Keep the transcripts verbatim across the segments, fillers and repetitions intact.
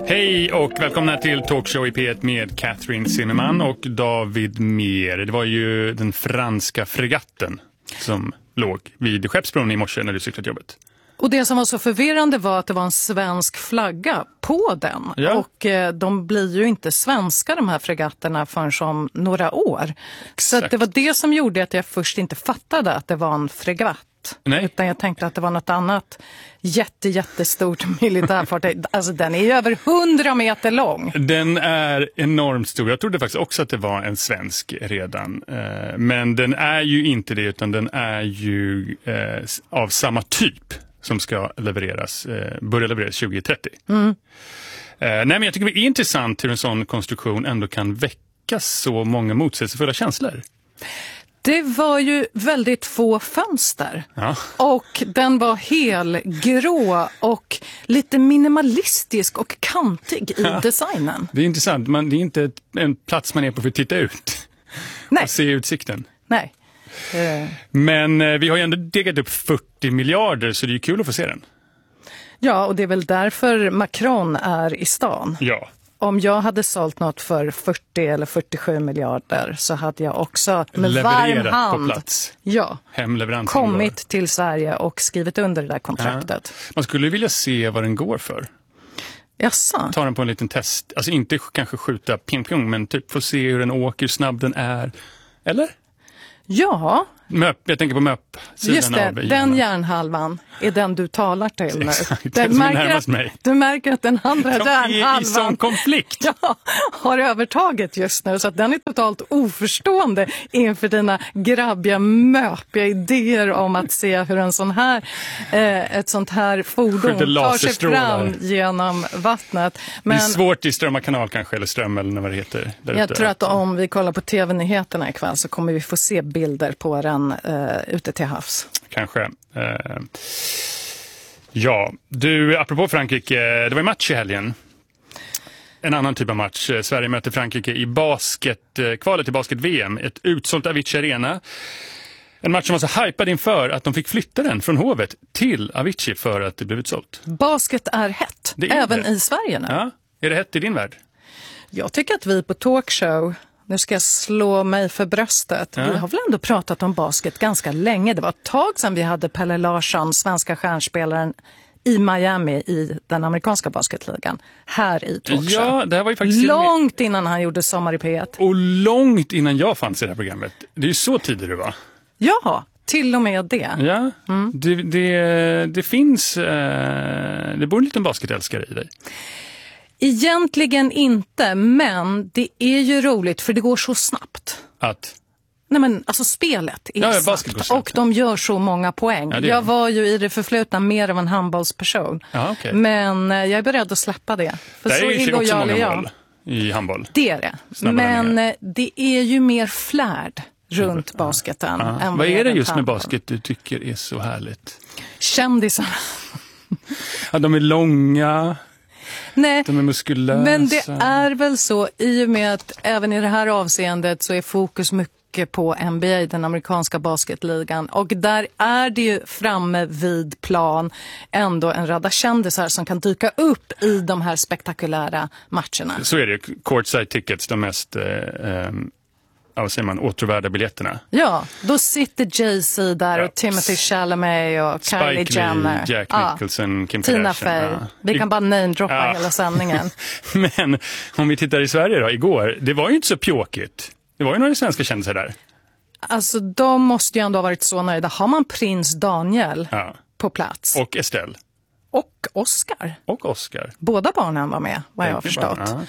Hej och välkomna till Talkshow i P ett med Catherine Zimmerman och David Mer. Det var ju den franska fregatten som låg vid Skeppsbron i morse när du cyklade till jobbet. Och det som var så förvirrande var att det var en svensk flagga på den. Ja. Och eh, de blir ju inte svenska, de här fregatterna, förrän som några år. Exakt. Så att det var det som gjorde att jag först inte fattade att det var en fregatt. Nej. Utan jag tänkte att det var något annat jätte, jättestort militärfartyg. Alltså den är ju över hundra meter lång. Den är enormt stor. Jag trodde faktiskt också att det var en svensk redan. Eh, Men den är ju inte det, utan den är ju eh, av samma typ som ska levereras, eh, börja levereras tjugo trettio. Mm. Eh, nej, men jag tycker det är intressant hur en sån konstruktion ändå kan väcka så många motsägelsefulla känslor. Det var ju väldigt få fönster. Ja. Och den var helgrå och lite minimalistisk och kantig i Ja. designen. Det är intressant, man, det är inte ett, en plats man är på för att titta ut. Nej. Och se utsikten. Nej. Eh. Men eh, vi har ju ändå degat upp fyrtio miljarder, så det är ju kul att få se den. Ja, och det är väl därför Macron är i stan. Ja. Om jag hade sålt något för fyrtio eller fyrtiosju miljarder så hade jag också med Levererat varm hand på plats. Ja, Hemleverans. kommit till Sverige och skrivit under det där kontraktet. Ja. Man skulle vilja se vad den går för. Jaså? Ta den på en liten test. Alltså inte kanske skjuta ping-pong, men typ få se hur den åker, hur snabb den är. Eller? Ja, Möp, jag tänker på möp-sidan just det. av Den järnhalvan är den du talar till nu. Exakt, Du den som är märker närmast att, mig. du märker att den andra De är i järnhalvan sån konflikt. ja, har övertaget just nu, så att den är totalt oförstående inför dina grabbiga, möpiga idéer om att se hur en sån här, eh, ett sånt här fordon Skjuter tar sig laserstrålar. fram genom vattnet. Men Det är svårt i Strömma kanal kanske, eller Ström eller vad det heter. Där jag ute. tror att om vi kollar på tv-nyheterna ikväll så kommer vi få se bilder på den eh, ute till havs. Kanske. Eh, ja, du, apropå Frankrike, det var en match i helgen. En annan typ av match. Sverige möter Frankrike i basket, eh, kvalet i basket-V M. Ett utsålt Avicii Arena. En match som var så hypad inför att de fick flytta den från Hovet till Avicii för att det blev utsålt. Basket är hett, Det är även det. i Sverige nu. Ja, är det hett i din värld? Jag tycker att vi på Talkshow, nu ska jag slå mig för bröstet, Ja. vi har väl ändå pratat om basket ganska länge. Det var ett tag sedan vi hade Pelle Larsson, svenska stjärnspelaren i Miami i den amerikanska basketligan, här i Talkshow. Ja, det här var ju faktiskt... Långt innan han gjorde Sommar i P ett. Och långt innan jag fanns i det här programmet. Det är ju så tidigt det var. Ja, till och med det. Ja, mm. det, det, det finns... Eh, det bor en liten basketälskare i dig. Egentligen inte, men det är ju roligt för det går så snabbt. Att... Nej men alltså spelet är Ja, ja, basket går snabbt snabbt, och de gör så många poäng. Ja, det är jag det. var ju i det förflutna mer av en handbollsperson. Ja, okej. Men eh, jag är beredd att släppa det. För Det är så ju i och för sig också illojal är många jag. mål i handboll. Det är det. Snabba Men vändningar. eh, det är ju mer flärd runt basketen. Ja. Än Vad är det runt just med handboll. basket du tycker är så härligt? Kändisarna. Ja, de är långa, Nej. de är muskulösa. Men det är väl så, i och med att även i det här avseendet så är fokus mycket på N B A, den amerikanska basketligan. Och där är det ju framme vid plan ändå en radda kändisar som kan dyka upp i de här spektakulära matcherna. Så är det. Courtside tickets, de mest... Eh, eh, ja, vad säger man, åtråvärda biljetterna. Ja, då sitter Jay-Z där Ja. och Timothy Chalamet och Kylie Spike Jenner. Lee, Jack Ja. Nicholson, Kim Tina Kardashian. Fey. Ja. Vi kan bara namedroppa Ja. hela sändningen. Men om vi tittar i Sverige då, igår, det var ju inte så pjåkigt. Det var ju några svenska kändisar där. Alltså de måste ju ändå ha varit så nöjda. Har man prins Daniel Ja. på plats Och Estelle. och Oscar. Och Oscar. Båda barnen var med, vad jag har Tänker bara, förstått. ja.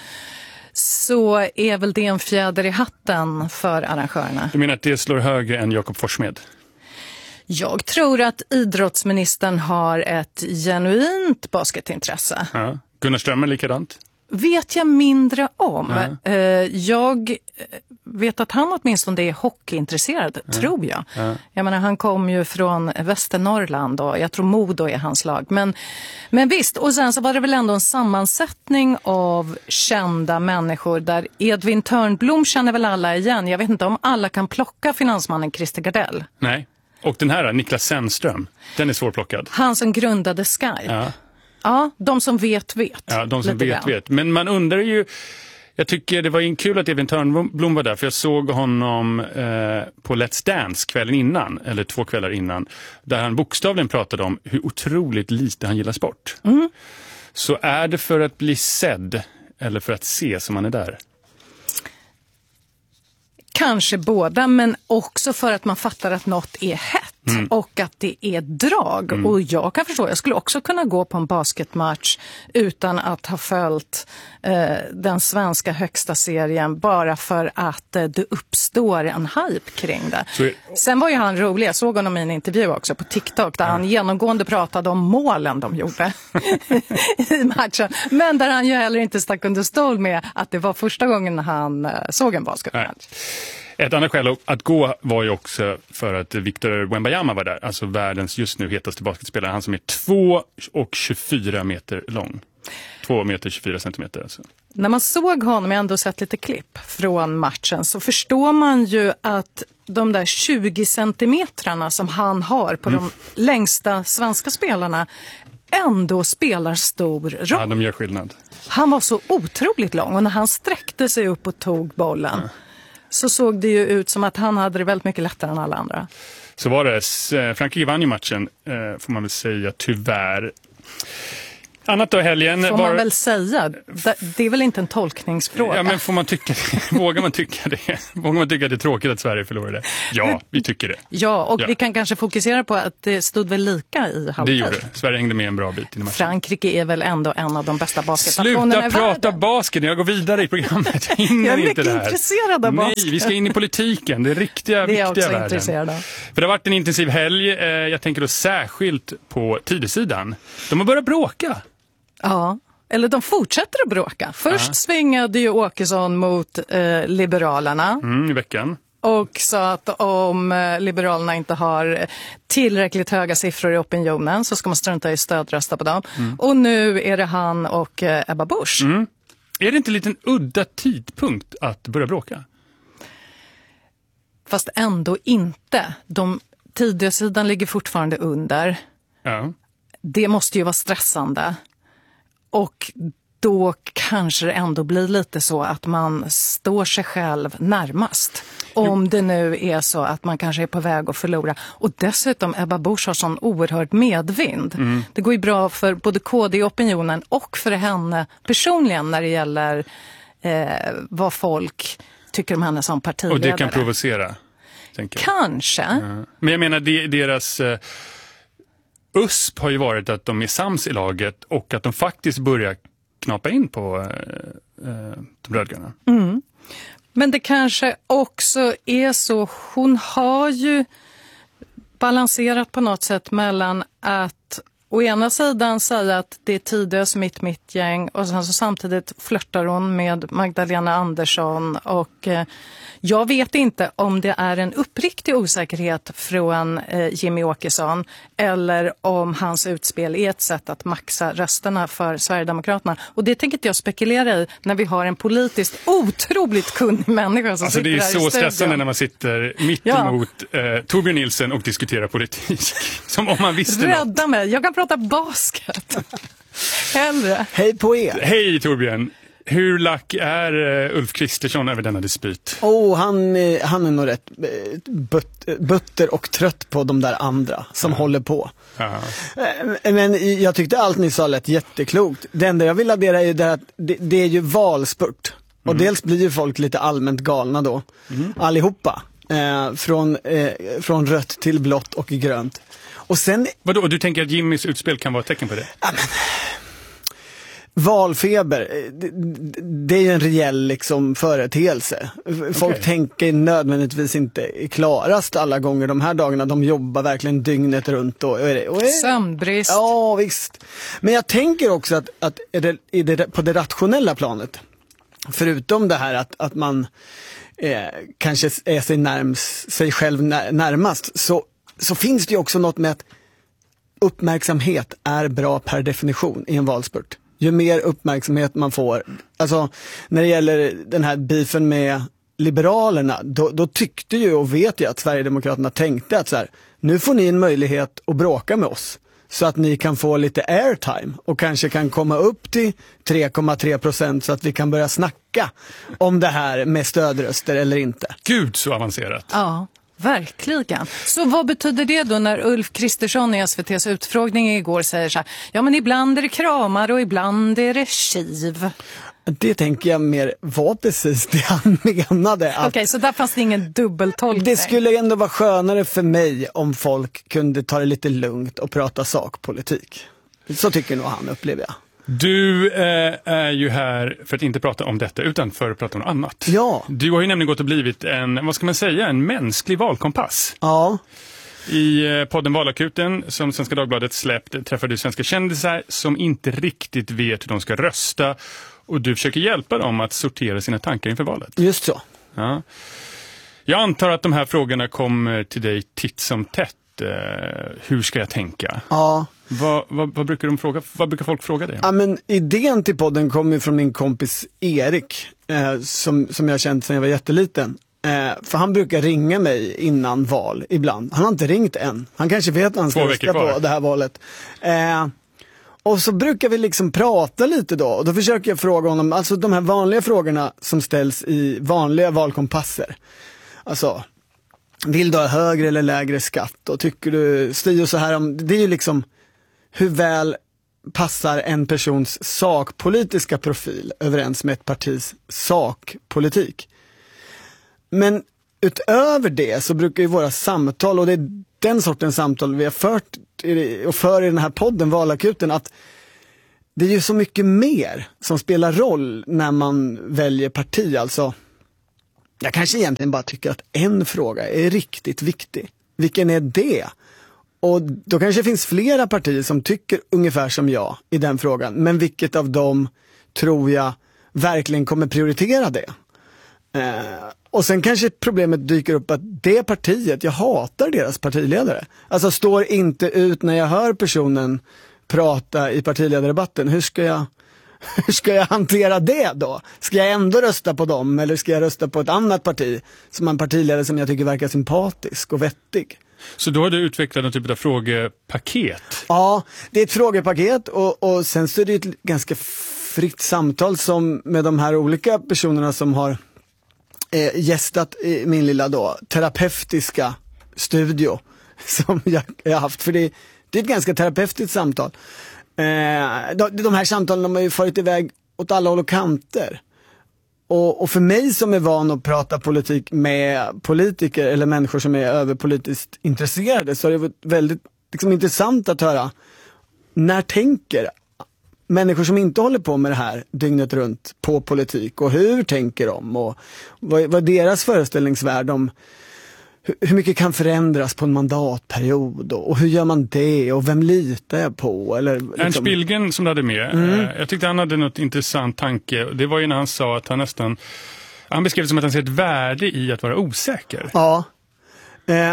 Så är väl det en fjäder i hatten för arrangörerna. Du menar att det slår högre än Jakob Forssmed? Jag tror att idrottsministern har ett genuint basketintresse. Ja. Gunnar Strömmer likadant? Vet jag mindre om. Ja. Eh, Jag vet att han åtminstone är hockeyintresserad, ja. tror jag. Ja. Jag menar, han kom ju från Västernorrland och jag tror Modo är hans lag. Men, men visst, och sen så var det väl ändå en sammansättning av kända människor där Edvin Törnblom känner väl alla igen. Jag vet inte om alla kan plocka finansmannen Christer Gardell. Nej. Och den här, Niklas Sennström, den är svårplockad. Han som grundade Skype. Ja. Ja, de som vet vet. Ja, de som lite vet grann. vet. Men man undrar ju, jag tycker det var ju kul att Evin Törnblom var där, för jag såg honom eh, på Let's Dance kvällen innan, eller två kvällar innan, där han bokstavligen pratade om hur otroligt lite han gillar sport. Mm. Så är det för att bli sedd eller för att se som han är där? Kanske båda, men också för att man fattar att något är hett mm. och att det är drag. Mm. Och jag kan förstå, jag skulle också kunna gå på en basketmatch utan att ha följt eh, den svenska högsta serien, bara för att eh, det uppstår en hype kring det. Så... Sen var ju han rolig, jag såg honom i en intervju också på TikTok där ja. han genomgående pratade om målen de gjorde i matchen. Men där han ju heller inte stack under stol med att det var första gången han eh, såg en basketmatch. Nej. Ett annat skäl att gå var ju också för att Victor Wembanyama var där. Alltså världens just nu hetaste basketspelare. Han som är två och tjugofyra meter lång. två meter tjugofyra centimeter alltså. När man såg honom, jag ändå sett lite klipp från matchen, så förstår man ju att de där tjugo centimetrarna som han har på mm. de längsta svenska spelarna ändå spelar stor roll. Ja, de gör skillnad. Han var så otroligt lång och när han sträckte sig upp och tog bollen ja. så såg det ju ut som att han hade det väldigt mycket lättare än alla andra. Så var det. Frankrike vann ju matchen, får man väl säga, tyvärr. Annat då helgen. Får var... man väl säga. Det är väl inte en tolkningsfråga. Ja, men får man tycka det? Vågar man tycka det? Vågar man tycka att det är tråkigt att Sverige förlorade? Ja, vi tycker det. Ja, och ja. vi kan kanske fokusera på att det stod väl lika i halvtid. Det gjorde det. Sverige hängde med en bra bit i matchen. Frankrike är väl ändå en av de bästa basketnationerna i världen. Sluta prata basket, jag går vidare i programmet. Jag, jag är mycket inte intresserad av basket. Nej, vi ska in i politiken. Det är riktiga, det är viktiga också världen. Intresserad av. För det har varit en intensiv helg. Jag tänker då särskilt på tidesidan. De har börjat bråka. Ja, eller de fortsätter att bråka. Först ja. svingade ju Åkesson mot eh, Liberalerna. Mm, i veckan. Och sa att om eh, Liberalerna inte har tillräckligt höga siffror i opinionen så ska man strunta i stödrösta på dem. Mm. Och nu är det han och eh, Ebba Busch. Mm. Är det inte en liten udda tidpunkt att börja bråka? Fast ändå inte. De, tidsidan ligger fortfarande under. Ja. Det måste ju vara stressande. Och då kanske det ändå blir lite så att man står sig själv närmast. Om det nu är så att man kanske är på väg att förlora. Och dessutom Ebba Busch har sån oerhört medvind. Mm. Det går ju bra för både K D i opinionen och för henne personligen när det gäller eh, vad folk tycker om henne som partiledare. Och det kan provocera, tänker jag. Kanske. Ja. Men jag menar, det, deras... Eh... U S P har ju varit att de är sams i laget och att de faktiskt börjar knapa in på eh, de rödgröna. Mm. Men det kanske också är så, hon har ju balanserat på något sätt mellan att å ena sidan säga att det är Tidös mitt mitt gäng och sen så samtidigt flörtar hon med Magdalena Andersson och eh, jag vet inte om det är en uppriktig osäkerhet från eh, Jimmy Åkesson eller om hans utspel är ett sätt att maxa rösterna för Sverigedemokraterna. Och det tänker inte jag spekulera i när vi har en politiskt otroligt kunnig människa som alltså, sitter här i studion. Det är så stressande när man sitter mitt ja. emot eh, Torbjörn Nilsson och diskuterar politik. Som om man visste Rädda något. Rädda mig, jag kan prata basket. Hellre. Hej på er. Hej Torbjörn. Hur lack är uh, Ulf Kristersson över denna dispyt? Oh, han, han är nog rätt but, butter och trött på de där andra som ja. håller på. Ja. Men jag tyckte allt ni sa lät jätteklokt. Det enda jag vill addera är det att det, det är ju valspurt. Och mm. dels blir ju folk lite allmänt galna då. Mm. Allihopa. Eh, från, eh, från rött till blått och grönt. Och sen... Vadå, du tänker att Jimmys utspel kan vara ett tecken på det? Ja, men... Valfeber, det, det är ju en reell liksom företeelse. Folk okay. tänker nödvändigtvis inte klarast alla gånger de här dagarna. De jobbar verkligen dygnet runt. Och, och, och, Sömnbrist. Ja, visst. Men jag tänker också att, att är det, är det, på det rationella planet, förutom det här att, att man eh, kanske är sig, närms, sig själv när, närmast, så, så finns det ju också något med att uppmärksamhet är bra per definition i en valspurt. Ju mer uppmärksamhet man får. Alltså, när det gäller den här beefen med Liberalerna, då, då tyckte ju och vet jag att Sverigedemokraterna tänkte att så här, nu får ni en möjlighet att bråka med oss. så att ni kan få lite airtime och kanske kan komma upp till tre komma tre procent så att vi kan börja snacka om det här med stödröster eller inte. Gud, så avancerat. Ja, verkligen. Så vad betyder det då när Ulf Kristersson i S V T:s utfrågning igår säger så här, ja men ibland är det kramar och ibland är det kiv? Det tänker jag mer var precis det han menade. Okej, okay, så där fanns det ingen dubbeltolkning. Det skulle ändå vara skönare för mig om folk kunde ta det lite lugnt och prata sakpolitik. Så tycker nog han, upplever jag. Du eh, är ju här för att inte prata om detta utan för att prata om något annat. Ja. Du har ju nämligen gått och blivit en, vad ska man säga, en mänsklig valkompass. Ja. I eh, podden Valakuten som Svenska Dagbladet släppt träffar du svenska kändisar som inte riktigt vet hur de ska rösta. Och du försöker hjälpa dem att sortera sina tankar inför valet. Just så. Ja. Jag antar att de här frågorna kommer till dig titt som tätt. Eh, hur ska jag tänka? Ja. Vad, vad, vad, brukar de fråga, vad brukar folk fråga dig? Ja, men idén till podden kommer från min kompis Erik. Eh, som, som jag har känt sedan jag var jätteliten. Eh, för han brukar ringa mig innan val ibland. Han har inte ringt än. Han kanske vet att han ska rösta på det här valet. Eh, Och så brukar vi liksom prata lite då. Och då försöker jag fråga honom, alltså de här vanliga frågorna som ställs i vanliga valkompasser. Alltså, vill du ha högre eller lägre skatt? Och tycker du, styr så här om, det är ju liksom hur väl passar en persons sakpolitiska profil överens med ett partis sakpolitik. Men utöver det så brukar ju våra samtal, och det är den sortens samtal vi har fört och för i den här podden Valakuten, att det är ju så mycket mer som spelar roll när man väljer parti. Alltså, jag kanske egentligen bara tycker att en fråga är riktigt viktig. Vilken är det? Och då kanske det finns flera partier som tycker ungefär som jag i den frågan. Men vilket av dem tror jag verkligen kommer prioritera det? Eh, och sen kanske problemet dyker upp att det partiet, jag hatar deras partiledare. Alltså står inte ut när jag hör personen prata i partiledardebatten. Hur ska jag, hur ska jag hantera det då? Ska jag ändå rösta på dem eller ska jag rösta på ett annat parti som har en partiledare som jag tycker verkar sympatisk och vettig? Så då har du utvecklat en typ av frågepaket? Ja, det är ett frågepaket och, och sen så är det ett ganska fritt samtal som med de här olika personerna som har eh, gästat i min lilla då, terapeutiska studio som jag, jag har haft. För det, det är ett ganska terapeutiskt samtal. Eh, de, de här samtalen de har ju farit iväg åt alla håll och kanter. Och, och för mig som är van att prata politik med politiker eller människor som är överpolitiskt intresserade, så har det varit väldigt liksom, intressant att höra när tänker människor som inte håller på med det här dygnet runt på politik, och hur tänker de och vad, vad är deras föreställningsvärld om hur, hur mycket kan förändras på en mandatperiod och, och hur gör man det och vem litar jag på? Eller, liksom... Ernst Billgren som du hade med, mm. jag tyckte han hade något intressant tanke. Det var ju när han sa att han nästan, han beskrev det som att han ser ett värde i att vara osäker. Ja. Eh...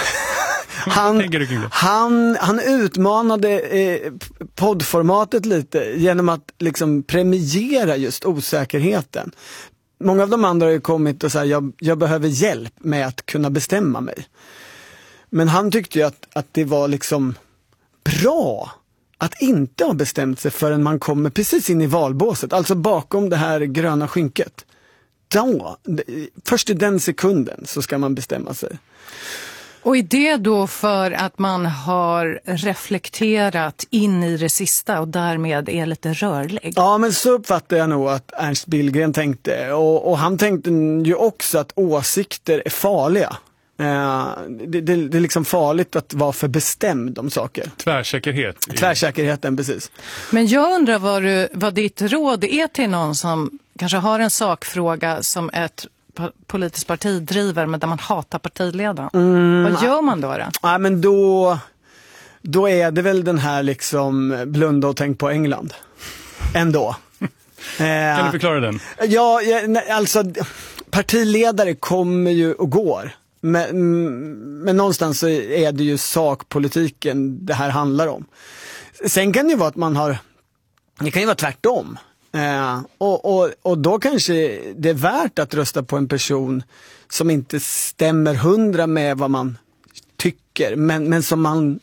Han, han, han utmanade eh, poddformatet lite genom att liksom premiera just osäkerheten. Många av de andra har ju kommit och sagt jag, jag behöver hjälp med att kunna bestämma mig. Men han tyckte ju att, att det var liksom bra att inte ha bestämt sig förrän man kommer precis in i valbåset. Alltså bakom det här gröna skynket. Då, först i den sekunden så ska man bestämma sig. Och är det då för att man har reflekterat in i det sista och därmed är lite rörlig? Ja, men så uppfattar jag nog att Ernst Billgren tänkte. Och, och han tänkte ju också att åsikter är farliga. Eh, det, det, det är liksom farligt att vara för bestämd om saker. Tvärsäkerhet. Tvärsäkerheten, precis. Men jag undrar vad, du, vad ditt råd är till någon som kanske har en sakfråga som ett politiskt parti driver men där man hatar partiledaren. Mm, vad gör man då då? Ja, men då, då är det väl den här liksom blunda och tänk på England. Ändå. eh, kan du förklara den? Ja, alltså partiledare kommer ju och går. Men, men någonstans så är det ju sakpolitiken det här handlar om. Sen kan det ju vara att man har, det kan ju vara tvärtom. Eh, och, och, och då kanske det är värt att rösta på en person som inte stämmer hundra med vad man tycker, men, men som man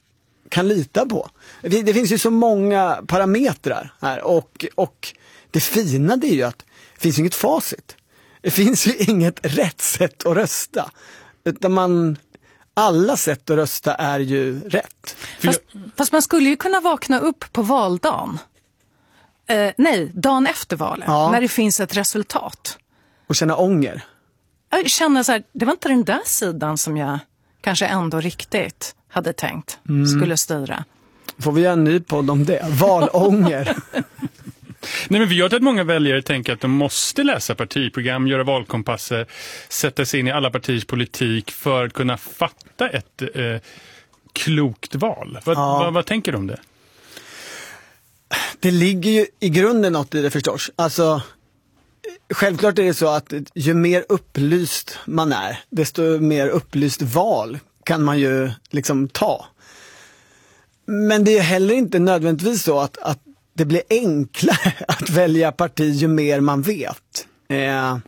kan lita på. Det, det finns ju så många parametrar här och, och det fina det är ju att det finns inget facit. Det finns ju inget rätt sätt att rösta. Utan man, alla sätt att rösta är ju rätt. Fast, fast man skulle ju kunna vakna upp på valdagen. Eh, nej, dagen efter valet. Ja. När det finns ett resultat. Och känna ånger. Jag känner så här, det var inte den där sidan som jag kanske ändå riktigt hade tänkt mm. skulle styra. Får vi göra en ny podd om det? Valånger. Nej, men vi gör att många väljare tänker att de måste läsa partiprogram, göra valkompasser, sätta sig in i alla partiers politik för att kunna fatta ett eh, klokt val. Vad, ja. vad, vad tänker du om det? Det ligger ju i grunden något i det förstås. Alltså, självklart är det så att ju mer upplyst man är, desto mer upplyst val kan man ju liksom ta. Men det är heller inte nödvändigtvis så att, att det blir enklare att välja parti ju mer man vet. Eh,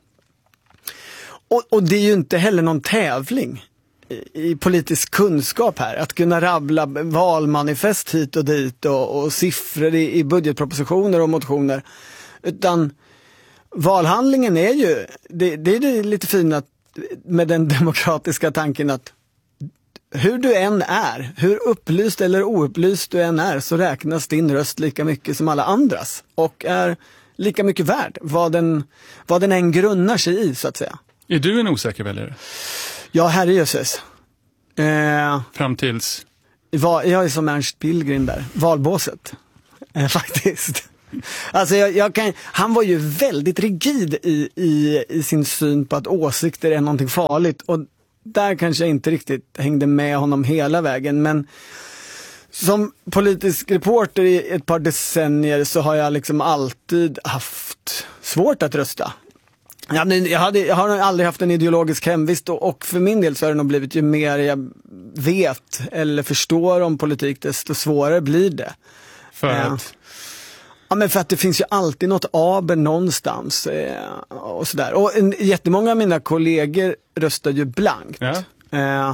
och, och det är ju inte heller någon tävling i, i politisk kunskap här. Att kunna rabbla valmanifest hit och dit och, och siffror i, i budgetpropositioner och motioner. Utan valhandlingen är ju, det, det är det lite fina med den demokratiska tanken att hur du än är, hur upplyst eller oupplyst du än är, så räknas din röst lika mycket som alla andras och är lika mycket värd vad den, vad den än grunnar sig i, så att säga. Är du en osäker väljare? Ja, herrejösses. Eh, Fram tills? Va, jag är som Ernst Billgren där, valbåset. Eh, faktiskt. Alltså jag, jag kan, han var ju väldigt rigid i, i, i sin syn på att åsikter är någonting farligt, och där kanske jag inte riktigt hängde med honom hela vägen, men som politisk reporter i ett par decennier så har jag liksom alltid haft svårt att rösta. Jag, jag, hade, jag har aldrig haft en ideologisk hemvist, och, och för min del så har det nog blivit, ju mer jag vet eller förstår om politik, desto svårare blir det. För att? Ja, men för att det finns ju alltid något aber någonstans eh, och sådär. Och en, jättemånga av mina kollegor röstar ju blankt. Ja. Eh,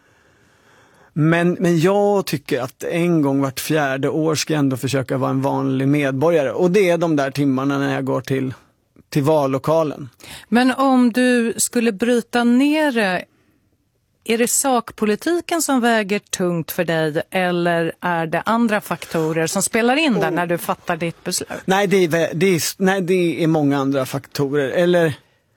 men, men jag tycker att en gång vart fjärde år ska jag ändå försöka vara en vanlig medborgare. Och det är de där timmarna när jag går till, till vallokalen. Men om du skulle bryta ner det, är det sakpolitiken som väger tungt för dig, eller är det andra faktorer som spelar in där oh. när du fattar ditt beslut? Nej, det är, det är, nej, det är många andra faktorer. Eller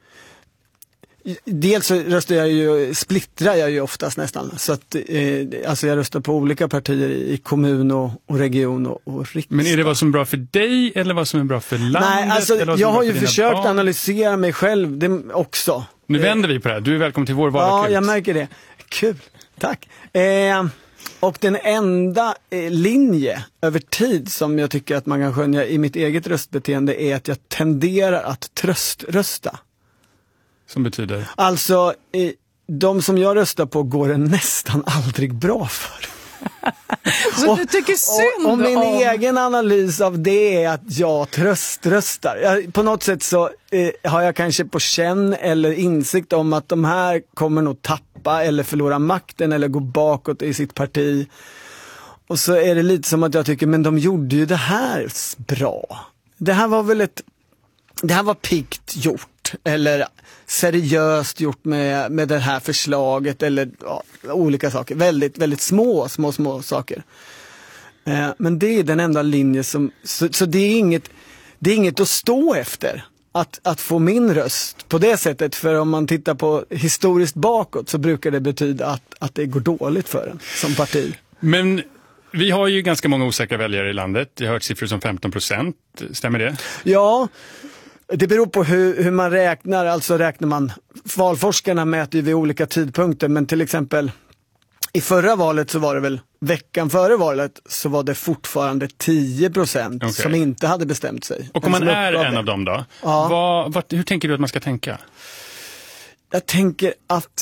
dels så röstar jag ju, splittrar jag ju oftast nästan. Så att, eh, alltså jag röstar på olika partier i kommun och, och region och, och riksdag. Men är det vad som är bra för dig eller vad som är bra för landet? Nej, alltså jag har ju försökt barn? analysera mig själv det också. Nu vänder vi på det här. Du är välkommen till vår valakut. Ja, jag märker det. Kul. Tack. Eh, och den enda eh, linje över tid som jag tycker att man kan skönja i mitt eget röstbeteende är att jag tenderar att tröströsta. Som betyder? Alltså, eh, de som jag röstar på går det nästan aldrig bra för. Så och, du tycker synd och, och min om... egen analys av det är att jag tröströstar. Jag, på något sätt så eh, har jag kanske på känn eller insikt om att de här kommer nog tappa eller förlora makten eller gå bakåt i sitt parti. Och så är det lite som att jag tycker, men de gjorde ju det här bra. Det här var väl ett, det här var piggt gjort eller seriöst gjort med, med det här förslaget eller ja, olika saker. Väldigt, väldigt små, små, små saker. Eh, men det är den enda linje som, så, så det är inget, det är inget att stå efter. Att, att få min röst på det sättet, för om man tittar på historiskt bakåt så brukar det betyda att, att det går dåligt för en som parti. Men vi har ju ganska många osäkra väljare i landet. Jag har hört siffror som femton procent. Stämmer det? Ja, det beror på hur, hur man räknar. Alltså räknar man, valforskarna mäter ju vid olika tidpunkter, men till exempel i förra valet så var det väl veckan före valet så var det fortfarande tio procent okay. som inte hade bestämt sig. Och om man är en av dem då, ja. vad, vad, hur tänker du att man ska tänka? Jag tänker att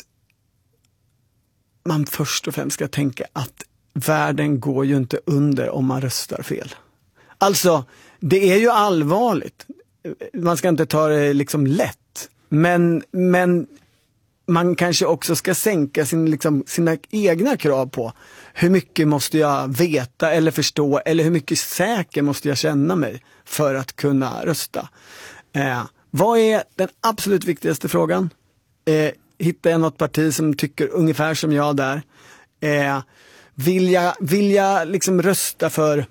man först och främst ska tänka att världen går ju inte under om man röstar fel. Alltså, det är ju allvarligt. Man ska inte ta det liksom lätt. Men, men man kanske också ska sänka sin, liksom, sina egna krav på hur mycket måste jag veta eller förstå, eller hur mycket säker måste jag känna mig för att kunna rösta. Eh, vad är den absolut viktigaste frågan? Eh, hittar jag något parti som tycker ungefär som jag där? Eh, vill jag, vill jag liksom rösta för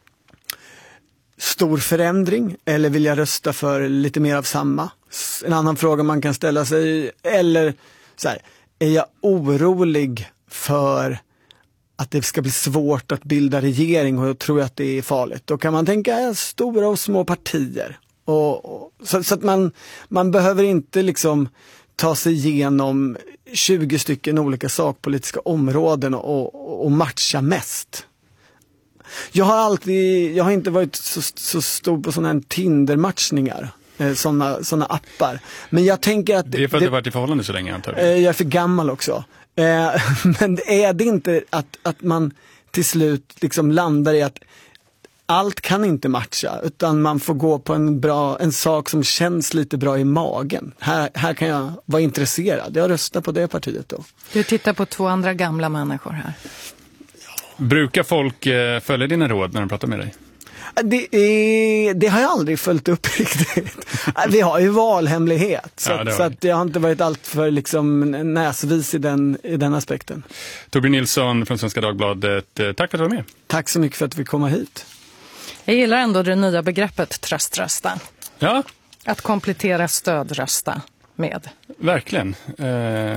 stor förändring, eller vill jag rösta för lite mer av samma? En annan fråga man kan ställa sig, eller så här, är jag orolig för att det ska bli svårt att bilda regering och tror att det är farligt? Då kan man tänka stora och små partier. Och, och, så, så att man, man behöver inte liksom ta sig igenom tjugo stycken olika sakpolitiska områden och, och matcha mest. Jag har alltid, jag har inte varit så, så stor på sådana här Tinder-matchningar, sådana såna appar. Men jag tänker att... Det är för att det, du varit i förhållande så länge, antar jag. Jag är för gammal också. Men är det inte att, att man till slut liksom landar i att allt kan inte matcha, utan man får gå på en, bra, en sak som känns lite bra i magen. Här, här kan jag vara intresserad. Jag röstar på det partiet då. Du tittar på två andra gamla människor här. Brukar folk eh, följa dina råd när de pratar med dig? Det, är, det har jag aldrig följt upp riktigt. Vi har ju valhemlighet. Så, ja, att, så att jag har inte varit allt för liksom näsvis i den, i den aspekten. Torbjörn Nilsson från Svenska Dagbladet, tack för att du var med. Tack så mycket för att vi kom hit. Jag gillar ändå det nya begreppet tröströsta. Ja. Att komplettera stödrösta med. Verkligen. Eh...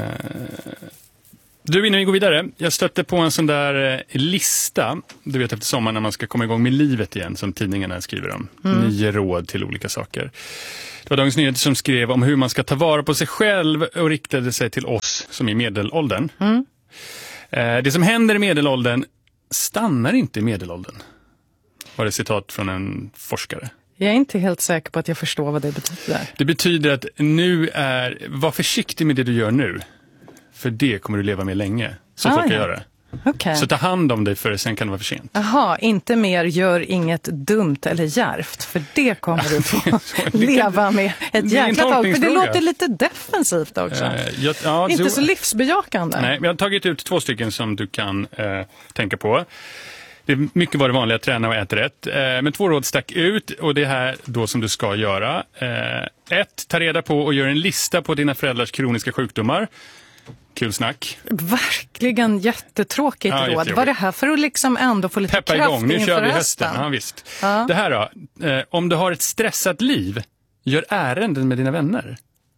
Du, innan vi går vidare, jag stötte på en sån där eh, lista, du vet efter sommaren när man ska komma igång med livet igen, som tidningarna skriver om. Mm. Nio råd till olika saker. Det var Dagens Nyheter som skrev om hur man ska ta vara på sig själv och riktade sig till oss som är i medelåldern. Mm. Eh, det som händer i medelåldern stannar inte i medelåldern. Var det citat från en forskare. Jag är inte helt säker på att jag förstår vad det betyder. Det betyder att nu är, var försiktig med det du gör nu. För det kommer du leva med länge. Så ah, folk kan ja. göra. Okay. Så ta hand om dig, för sen kan det vara för sent. Jaha, inte mer gör inget dumt eller djärvt. För det kommer du få leva med ett jäkla tag. För det låter lite defensivt också. Uh, jag, ja, inte så, så livsbejakande. Nej, men jag har tagit ut två stycken som du kan uh, tänka på. Det är mycket vad det vanliga, träna och äta rätt. Uh, men två råd stack ut, och det är här då som du ska göra. Uh, ett, ta reda på och gör en lista på dina föräldrars kroniska sjukdomar. Kul snack. Verkligen jättetråkigt ja, råd. Var det här för att liksom ändå få lite Peppa kraft igång. Nu inför kör vi hösten? hösten. Ja, visst. Ja. Det här då. Eh, om du har ett stressat liv, gör ärenden med dina vänner.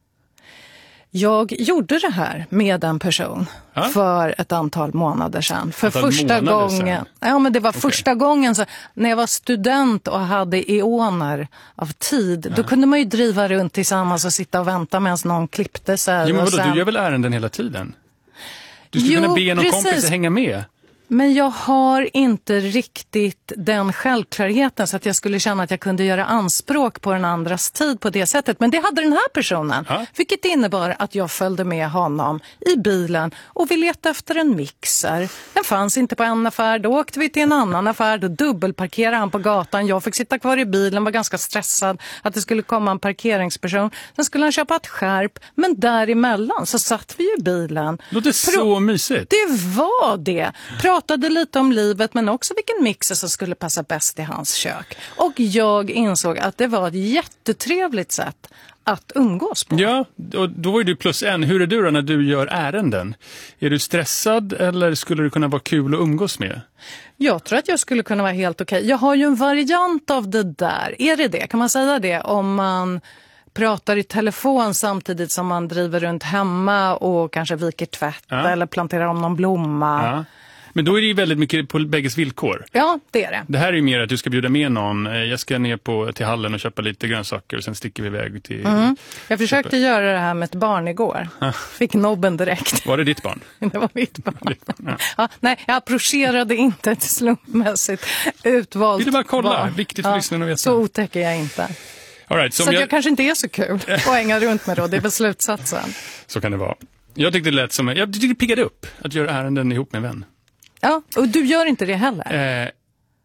Jag gjorde det här med en person ja? för ett antal månader sedan. För första gången. Sedan. Ja, men det var okay. första gången så, när jag var student och hade eoner av tid. Ja. Då kunde man ju driva runt tillsammans och sitta och vänta medan någon klippte sig. Jo, men vadå, sen... du gör väl ärenden hela tiden? Du skulle jo, kunna be någon precis. kompis att hänga med. Men jag har inte riktigt den självklarheten så att jag skulle känna att jag kunde göra anspråk på den andras tid på det sättet. Men det hade den här personen. Ja. Vilket innebar att jag följde med honom i bilen och vi letade efter en mixer. Den fanns inte på en affär. Då åkte vi till en annan affär. Då dubbelparkerade han på gatan. Jag fick sitta kvar i bilen, var ganska stressad att det skulle komma en parkeringsperson. Sen skulle han köpa ett skärp. Men däremellan så satt vi i bilen. Det låter så mysigt. Det var det. Pratade lite om livet men också vilken mixer som skulle passa bäst i hans kök. Och jag insåg att det var ett jättetrevligt sätt att umgås på. Ja, och då var ju du plus en. Hur är du då när du gör ärenden? Är du stressad eller skulle det kunna vara kul att umgås med? Jag tror att jag skulle kunna vara helt okej. Jag har ju en variant av det där. Är det det? Kan man säga det om man pratar i telefon samtidigt som man driver runt hemma och kanske viker tvätt ja. eller planterar om någon blomma? Ja. Men då är det ju väldigt mycket på bägges villkor. Ja, det är det. Det här är ju mer att du ska bjuda med någon. Jag ska ner på, till hallen och köpa lite grönsaker och sen sticker vi iväg till... Mm. Jag försökte köpa. göra det här med ett barn igår. Fick nobben direkt. Var det ditt barn? Det var mitt barn. Ditt barn ja. Ja, nej, jag approcherade inte ett slumpmässigt utvalt Vill du bara kolla? barn. Viktigt för ja, lyssnarna att veta. Så otäcker jag inte. All right, så jag... jag kanske inte är så kul att hänga runt med då. Det är väl slutsatsen. Så kan det vara. Jag tyckte det lät som... Jag tyckte det piggade upp att göra ärenden ihop med en vän. Ja, och du gör inte det heller? Eh,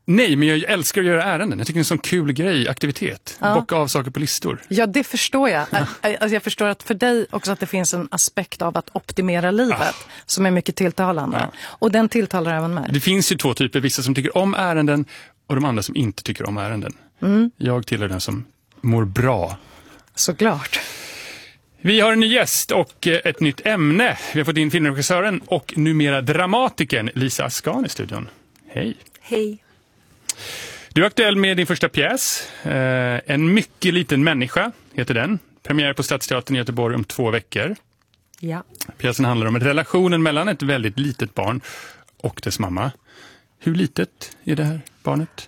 Nej, men jag älskar att göra ärenden. Jag tycker det är en sån kul grej, aktivitet. Ja. Bocka av saker på listor. Ja, det förstår jag. Alltså, jag förstår att för dig också att det finns en aspekt av att optimera livet ah. som är mycket tilltalande. Ja. Och den tilltalar även mig. Det finns ju två typer, vissa som tycker om ärenden och de andra som inte tycker om ärenden. Mm. Jag tillhör den som mår bra. Såklart. Vi har en ny gäst och ett nytt ämne. Vi har fått in filmregissören och numera dramatikern Lisa Askan i studion. Hej. Hej. Du är aktuell med din första pjäs. Eh, en mycket liten människa heter den. Premiär på Stadsteatern i Göteborg om två veckor. Ja. Pjäsen handlar om relationen mellan ett väldigt litet barn och dess mamma. Hur litet är det här barnet?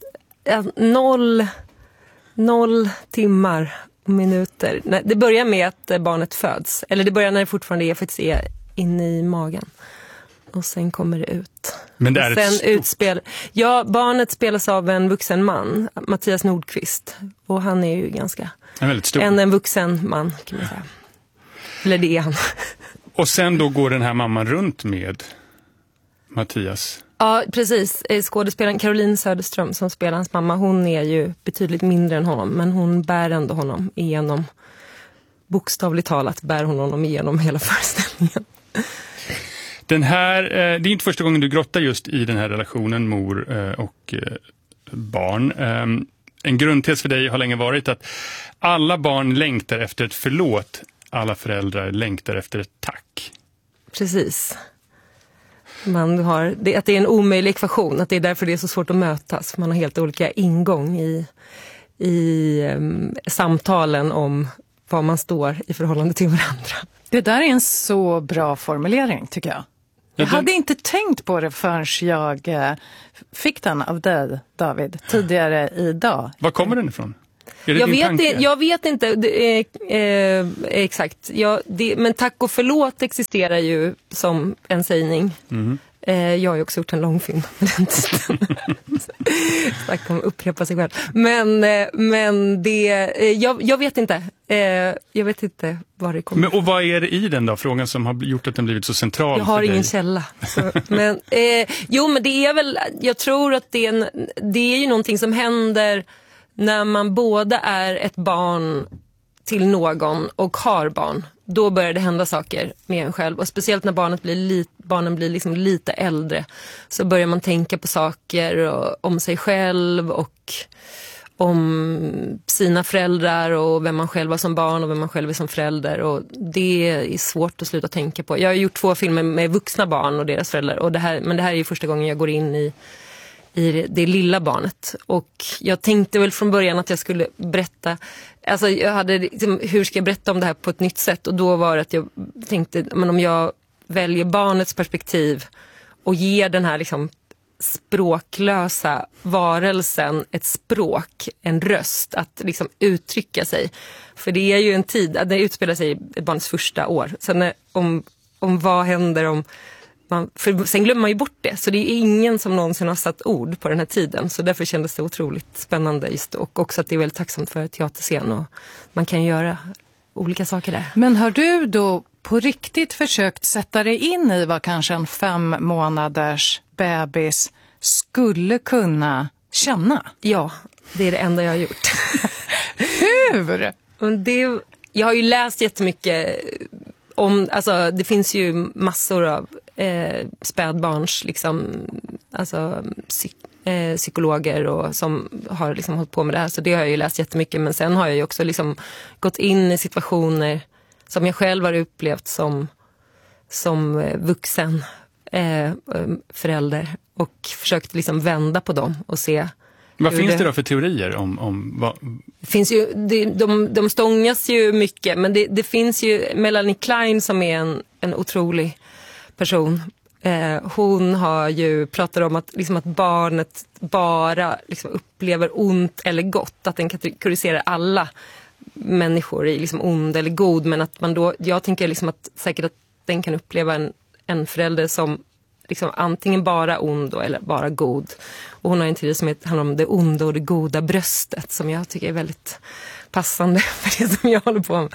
Noll, noll timmar och minuter. Nej, det börjar med att barnet föds. Eller det börjar när det fortfarande är, faktiskt är inne i magen. Och sen kommer det ut. Men det är och sen ett stort... utspel. Ja, barnet spelas av en vuxen man, Mattias Nordqvist. Och han är ju ganska en, väldigt stor. en, en vuxen man, kan man säga. Eller det är han. Och sen då går den här mamman runt med Mattias. Ja, precis. Skådespelaren Caroline Söderström som spelar hans mamma, hon är ju betydligt mindre än honom. Men hon bär ändå honom igenom, bokstavligt talat bär hon honom igenom hela föreställningen. Den här, det är inte första gången du grottar just i den här relationen mor och barn. En grundtes för dig har länge varit att alla barn längtar efter ett förlåt. Alla föräldrar längtar efter ett tack. Precis. Man har, det, att det är en omöjlig ekvation. Att det är därför det är så svårt att mötas. Man har helt olika ingång i, i um, samtalen om var man står i förhållande till varandra. Det där är en så bra formulering, tycker jag. Jag hade inte tänkt på det förrän jag eh, fick den av dig, David, tidigare idag. Var kommer den ifrån? Är det jag, din vet tanke? det, jag vet inte det är, eh, exakt. Jag, det, men tack och förlåt existerar ju som en sägning. Mm. Eh, jag har ju också gjort en långfilm med den titeln. Snacka om att upprepa sig själv. Men, eh, men det, eh, jag, jag vet inte. Eh, jag vet inte var det kommer. Men, och vad är det i den då? Frågan som har gjort att den blivit så central. Jag har för ingen dig. källa. Så, men, eh, jo, men det är väl, jag tror att det är, en, det är ju någonting som händer när man både är ett barn till någon och har barn. Då börjar det hända saker med en själv. Och speciellt när barnet blir li- barnen blir liksom lite äldre så börjar man tänka på saker och, om sig själv och om sina föräldrar och vem man själv var som barn och vem man själv är som förälder. Och det är svårt att sluta tänka på. Jag har gjort två filmer med vuxna barn och deras föräldrar. Och det här, men det här är ju första gången jag går in i i det, det lilla barnet. Och jag tänkte väl från början att jag skulle berätta, alltså jag hade liksom, hur ska jag berätta om det här på ett nytt sätt? Och då var det att jag tänkte, men om jag väljer barnets perspektiv och ger den här liksom språklösa varelsen ett språk, en röst att liksom uttrycka sig. För det är ju en tid, det utspelar sig i barnets första år. Sen när, om, om vad händer om Man, för sen glömmer man ju bort det. Så det är ingen som någonsin har satt ord på den här tiden. Så därför kändes det otroligt spännande just. Och också att det är väldigt tacksamt för teaterscen. Och man kan göra olika saker där. Men har du då på riktigt försökt sätta dig in i vad kanske en fem månaders bebis skulle kunna känna? Ja, det är det enda jag har gjort. Hur? Och det, jag har ju läst jättemycket om, alltså det finns ju massor av eh, spädbarns liksom, alltså psyk, eh, psykologer och som har liksom hållit på med det här, så det har jag ju läst jättemycket. Men sen har jag ju också liksom gått in i situationer som jag själv har upplevt som, som vuxen eh, förälder och försökt liksom vända på dem och se. Vad finns det, det då för teorier om, om vad? Det finns ju, det, de, de stångas ju mycket, men det, det finns ju Melanie Klein som är en, en otrolig person. Eh, hon har ju pratat om att, liksom att barnet bara liksom upplever ont eller gott, att den kategoriserar alla människor i liksom ond eller god, men att man då, jag tänker liksom att säkert att den kan uppleva en, en förälder som liksom antingen bara ond eller bara god. Och hon har en teori som handlar om det onda och det goda bröstet som jag tycker är väldigt passande för det som jag håller på med.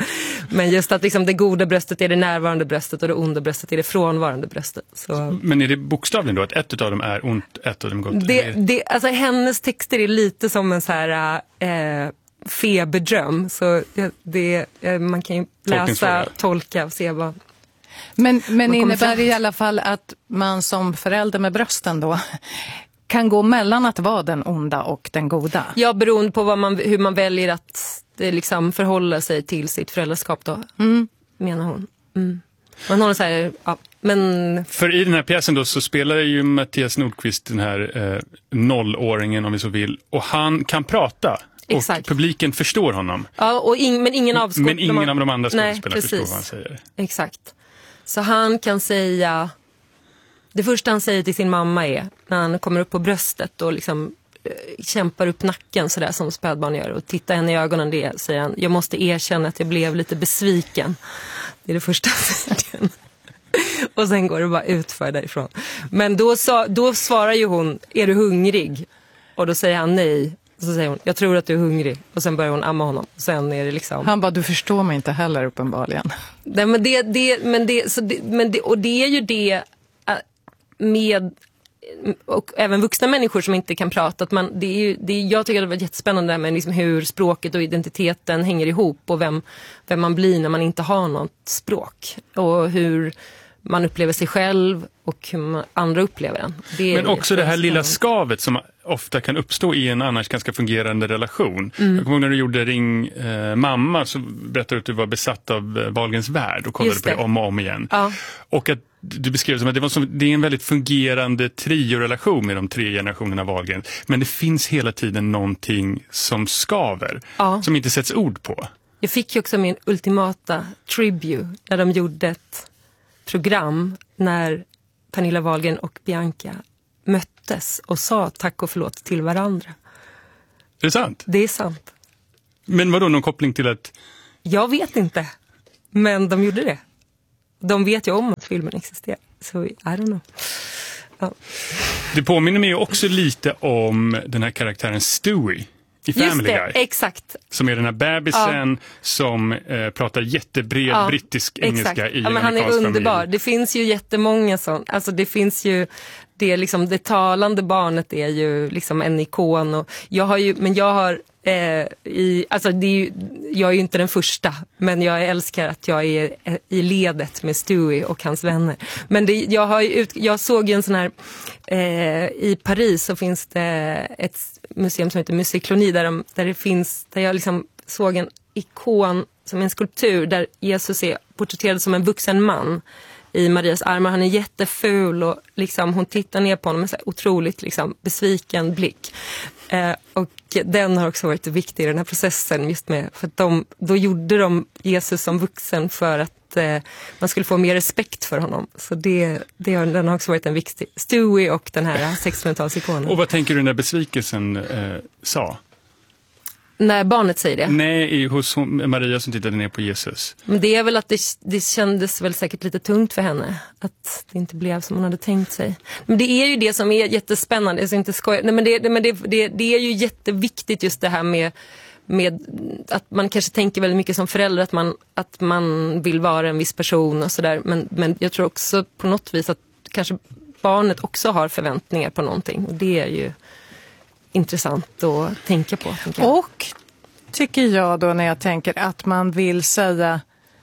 Men just att liksom det goda bröstet är det närvarande bröstet och det onda bröstet är det frånvarande bröstet. Så. Men är det bokstavligen då att ett av dem är ont, ett av dem gott? Det, det, alltså hennes texter är lite som en så här eh, feberdröm. Så det, det, man kan ju läsa, tolka och se vad... Men, men innebär fram. det i alla fall att man som förälder med brösten då kan gå mellan att vara den onda och den goda? Ja, beroende på vad man, hur man väljer att det liksom förhålla sig till sitt föräldraskap då, mm. menar hon. Mm. Man håller så här, ja, men... För i den här pjäsen då så spelar ju Mattias Nordqvist den här eh, nollåringen om vi så vill. Och han kan prata. Exakt. Och publiken förstår honom. Ja, och in, men ingen av Men ingen man, av de andra skådespelarna nej, förstår vad han säger. Exakt. Så han kan säga... Det första han säger till sin mamma är när han kommer upp på bröstet och liksom eh, kämpar upp nacken sådär som spädbarn gör och tittar henne i ögonen, det säger han: jag måste erkänna att jag blev lite besviken. Det är det första han säger. Och sen går det bara utför därifrån. Men då, sa, då svarar ju hon: är du hungrig? Och då säger han nej. Och så säger hon: jag tror att du är hungrig. Och sen börjar hon amma honom. Och sen är det liksom... Han bara: du förstår mig inte heller uppenbarligen. Nej, men det, det, men det, så det, men det, och det är ju det med, och även vuxna människor som inte kan prata, att man, det är ju, det är, jag tycker det var jättespännande där med liksom hur språket och identiteten hänger ihop och vem, vem man blir när man inte har något språk och hur man upplever sig själv och hur man, andra upplever den. Det Men också det här lilla skavet som ofta kan uppstå i en annars ganska fungerande relation. Mm. Jag kommer ihåg när du gjorde Ring eh, mamma, så berättade du att du var besatt av eh, Wahlgrens värld och kollade på det om och om igen. Ja. Och att du beskrev som att det, var som, det är en väldigt fungerande trio-relation med de tre generationerna Wahlgren. Men det finns hela tiden någonting som skaver, ja. Som inte sätts ord på. Jag fick ju också min ultimata tribute när de gjorde ett program när Pernilla Wahlgren och Bianca möttes och sa tack och förlåt till varandra. Det är sant? Det är sant. Men var då någon koppling till att... Jag vet inte, men de gjorde det. De vet ju om att filmen existerar, så I don't know. Ja. Det påminner mig också lite om den här karaktären Stewie i Family Guy. Exakt. Som är den här bebisen ja. Som eh, pratar jättebred ja, brittisk engelska exakt. I ja, en men han är underbar. Familj. Det finns ju jättemånga sånt. Alltså det finns ju det liksom det talande barnet är ju liksom en ikon och jag har ju men jag har eh, i alltså det är ju, jag är ju inte den första, men jag älskar att jag är i ledet med Stewie och hans vänner. Men det, jag har ju ut, jag såg ju en sån här eh, i Paris så finns det ett museum som heter Musée Clooney där, de, där det finns där jag liksom såg en ikon som en skulptur där Jesus är porträtterad som en vuxen man i Marias armar. Han är jätteful och liksom, hon tittar ner på honom med så otroligt liksom, besviken blick. Eh, och den har också varit viktig i den här processen just med, för att de, då gjorde de Jesus som vuxen för att eh, man skulle få mer respekt för honom. Så det, det har, den har också varit en viktig Stewie och den här sextiotalsikonen. Och vad tänker du när besvikelsen eh, sa? När barnet säger det? Nej, hos Maria som tittade ner på Jesus. Men det är väl att det, det kändes väl säkert lite tungt för henne. Att det inte blev som hon hade tänkt sig. Men det är ju det som är jättespännande. Jag ska inte skoja. Nej, men det, men det, det, det är ju jätteviktigt just det här med, med att man kanske tänker väldigt mycket som förälder. Att man, att man vill vara en viss person och sådär. Men, men jag tror också på något vis att kanske barnet också har förväntningar på någonting. Och det är ju... intressant att tänka på. Och tycker jag då när jag tänker att man vill säga,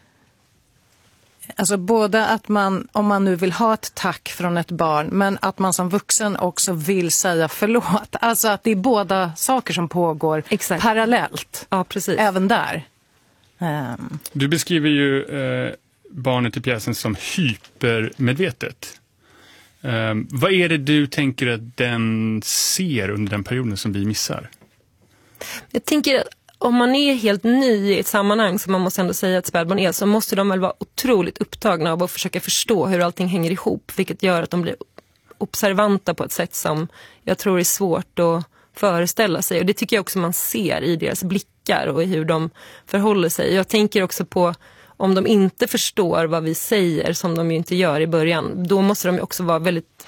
alltså både att man, om man nu vill ha ett tack från ett barn, men att man som vuxen också vill säga förlåt. Alltså att det är båda saker som pågår exakt. Parallellt. Ja, precis. Även där. Um. Du beskriver ju eh, barnet i pjäsen som hypermedvetet. Um, vad är det du tänker att den ser under den perioden som vi missar? Jag tänker att om man är helt ny i ett sammanhang som man måste ändå säga att spädbarn är, så måste de väl vara otroligt upptagna av att försöka förstå hur allting hänger ihop, vilket gör att de blir observanta på ett sätt som jag tror är svårt att föreställa sig. Och det tycker jag också man ser i deras blickar och i hur de förhåller sig. Jag tänker också på om de inte förstår vad vi säger, som de ju inte gör i början, då måste de också vara väldigt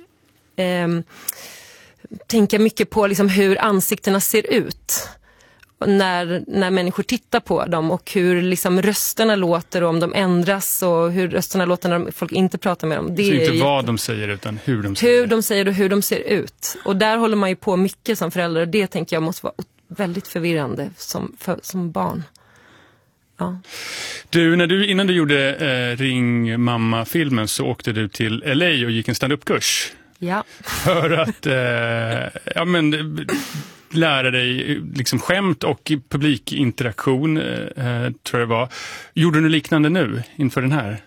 eh, tänka mycket på liksom hur ansiktena ser ut. när, när människor tittar på dem och hur liksom rösterna låter och om de ändras och hur rösterna låter när folk inte pratar med dem. Det så är inte vad jätte... de säger utan hur de säger. Hur de säger och hur de ser ut. Och där håller man ju på mycket som förälder och det tänker jag måste vara väldigt förvirrande som, för, som barn. Ja. Du, när du, innan du gjorde eh, Ring Mamma-filmen så åkte du till L A och gick en stand-up-kurs. Ja. För att eh, ja, men, lära dig liksom skämt och publikinteraktion, eh, tror jag det var. Gjorde du liknande nu inför den här?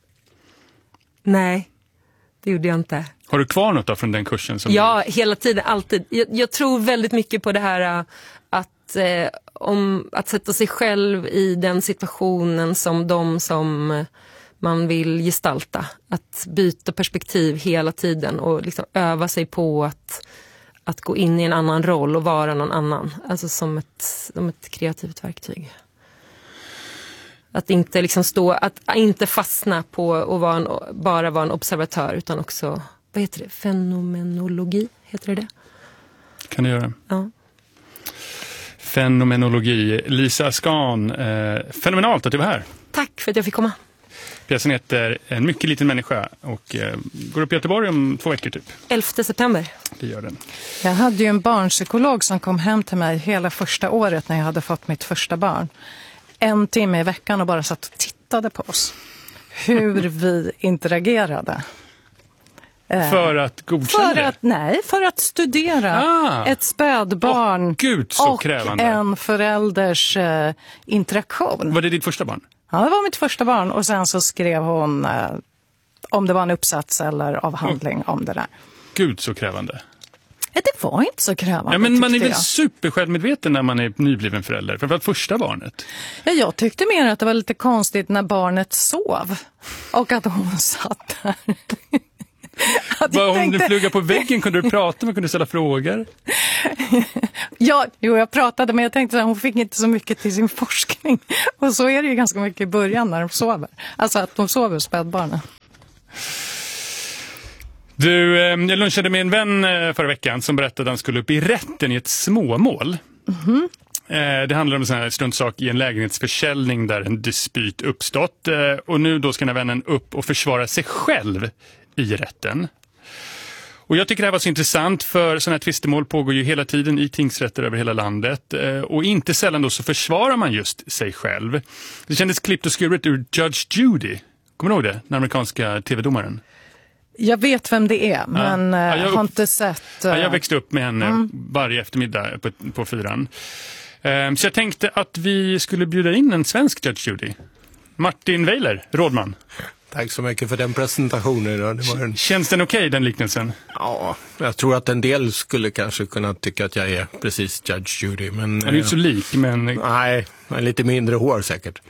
Nej, det gjorde jag inte. Har du kvar något då från den kursen? Som ja, du... hela tiden, alltid. Jag, jag tror väldigt mycket på det här att, eh, om, att sätta sig själv i den situationen som de som man vill gestalta. Att byta perspektiv hela tiden och liksom öva sig på att, att gå in i en annan roll och vara någon annan. Alltså som ett, som ett kreativt verktyg. Att inte liksom stå, att inte fastna på att vara en, bara vara en observatör utan också, vad heter det? Fenomenologi, heter det det? Kan du göra? Ja. Fenomenologi. Lisa Askan, eh, fenomenalt att du var här. Tack för att jag fick komma. Pjäsen heter En mycket liten människa och eh, går upp i Göteborg om två veckor typ. elfte september. Det gör den. Jag hade ju en barnpsykolog som kom hem till mig hela första året när jag hade fått mitt första barn. En timme i veckan och bara satt och tittade på oss. Hur vi interagerade. För att godkänna för att, Nej, för att studera ah. ett spädbarn oh, Gud, så och krävande. en förälders eh, interaktion. Var det ditt första barn? Ja, det var mitt första barn och sen så skrev hon eh, om det var en uppsats eller avhandling mm. om det där. Gud, så krävande. Det var inte så krävande. Ja, men man är väl jag. supersjälvmedveten när man är nybliven förälder. Framförallt första barnet. Ja, jag tyckte mer att det var lite konstigt när barnet sov. Och att hon satt där. Bara, om tänkte... du flugade på väggen kunde du prata, man kunde ställa frågor. Ja, jo, jag pratade men jag tänkte att hon fick inte så mycket till sin forskning. Och så är det ju ganska mycket i början när de sover. Alltså att de sover spädbarnen. Du, jag lunchade med en vän förra veckan som berättade att han skulle upp i rätten i ett småmål. Mm-hmm. Det handlar om en sån här struntsak i en lägenhetsförsäljning där en dispyt uppstått. Och nu då ska den här vännen upp och försvara sig själv i rätten. Och jag tycker det här var så intressant för sådana här tvistemål pågår ju hela tiden i tingsrätter över hela landet. Och inte sällan då så försvarar man just sig själv. Det kändes klippt och skuret ur Judge Judy. Kommer du ihåg det? Den amerikanska tv-domaren. Jag vet vem det är, men ja, jag upp... har inte sett... Uh... Ja, jag växte upp med henne mm. varje eftermiddag på, på fyran. Um, så jag tänkte att vi skulle bjuda in en svensk Judge Judy. Martin Weiler, rådman. Tack så mycket för den presentationen. Det var en... Känns den okej, okay, den liknelsen? Ja, jag tror att en del skulle kanske kunna tycka att jag är precis Judge Judy. Men, ja, det är inte så lik, men... Nej, lite mindre hår säkert.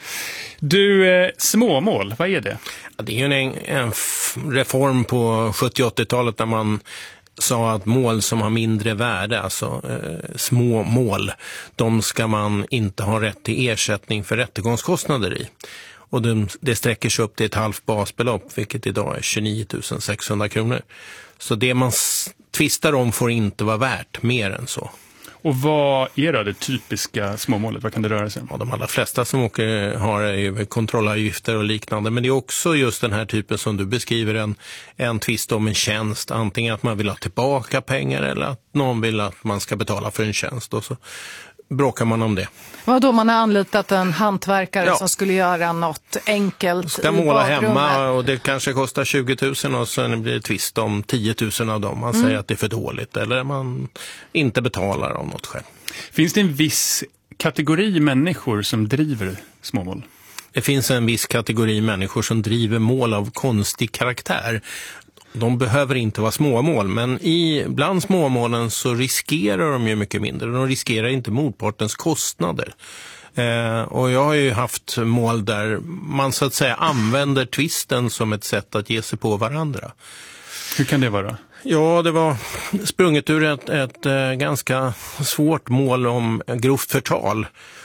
Du, eh, småmål, vad är det? Ja, det är ju en, en reform på sjuttio- och åttiotalet där man sa att mål som har mindre värde, alltså eh, små mål, de ska man inte ha rätt till ersättning för rättegångskostnader i. Och det, det sträcker sig upp till ett halvt basbelopp, vilket idag är tjugonio tusen sexhundra kronor. Så det man tvistar om får inte vara värt mer än så. Och vad är då det typiska småmålet? Vad kan det röra sig om? Ja, de allra flesta som åker har är ju kontrollavgifter och liknande. Men det är också just den här typen som du beskriver, en, en tvist om en tjänst. Antingen att man vill ha tillbaka pengar eller att någon vill att man ska betala för en tjänst. Och så bråkar man om det. Vad då man har anlitat en hantverkare ja. som skulle göra något enkelt ska i måla badrummet. hemma och det kanske kostar tjugo tusen och sen blir det tvist om tio tusen av dem. Man mm. säger att det är för dåligt eller man inte betalar av något själv. Finns det en viss kategori människor som driver småmål? Det finns en viss kategori människor som driver mål av konstig karaktär. De behöver inte vara småmål, men i, bland småmålen så riskerar de ju mycket mindre. De riskerar inte motpartens kostnader. Eh, och jag har ju haft mål där man så att säga använder tvisten som ett sätt att ge sig på varandra. Hur kan det vara? Ja, det var sprunget ur ett, ett, ett ganska svårt mål om grovt förtal.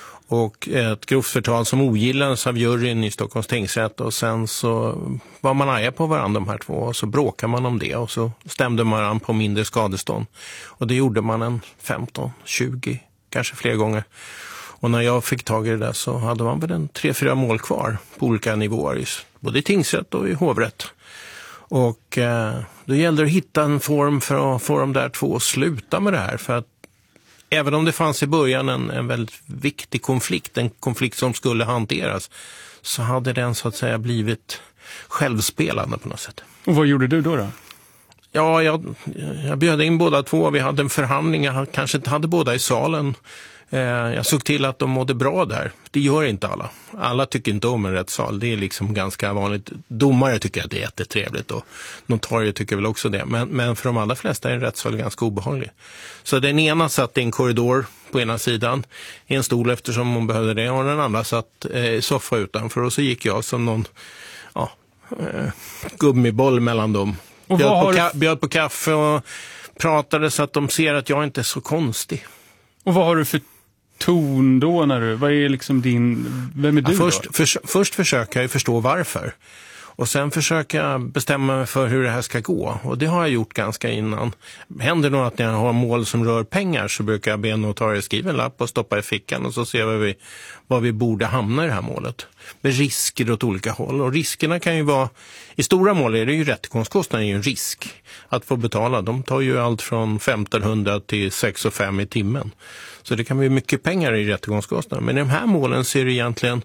Och ett grovt förtal som ogillades av juryn i Stockholms tingsrätt och sen så var man arga på varandra de här två och så bråkade man om det och så stämde man på mindre skadestånd. Och det gjorde man en femton tjugo kanske flera gånger. Och när jag fick tag i det där så hade man väl en tre, fyra mål kvar på olika nivåer, både i tingsrätt och i hovrätt. Och eh, då gällde det att hitta en form för att få de där två att sluta med det här. För att även om det fanns i början en, en väldigt viktig konflikt, en konflikt som skulle hanteras, så hade den så att säga blivit självspelande på något sätt. Och vad gjorde du då då? Ja, jag, jag bjöd in båda två. Vi hade en förhandling. Jag kanske inte hade båda i salen. Eh, jag såg till att de mådde bra där. Det gör inte alla. Alla tycker inte om en rättssal. Det är liksom ganska vanligt. Domare tycker att det är jättetrevligt och notarier tycker väl också det. Men, men för de allra flesta är en rättssal ganska obehaglig. Så den ena satt i en korridor på ena sidan i en stol eftersom hon behövde det. Och den andra satt eh, i soffa utanför. Och så gick jag som någon ja, eh, gummiboll mellan dem. Och Bjöd, vad på har ka- du... bjöd på kaffe och pratade så att de ser att jag inte är så konstig. Och vad har du för ton då när du, vad är liksom din, vem är du ja, först, då? För, först försöker jag förstå varför. Och sen försöker jag bestämma mig för hur det här ska gå. Och det har jag gjort ganska innan. Händer det att när jag har mål som rör pengar så brukar jag be en notarie skriva en lapp och stoppa i fickan och så ser vi vad vi borde hamna i det här målet. Med risker åt olika håll. Och riskerna kan ju vara, i stora mål är det ju rättegångskostnaden är ju en risk att få betala. De tar ju allt från femtonhundra till sex och fem i timmen. Så det kan bli mycket pengar i rättegångskostnaden. Men i de här målen ser det egentligen...